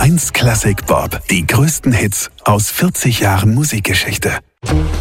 1 Classic Bob. Die größten Hits aus 40 Jahren Musikgeschichte.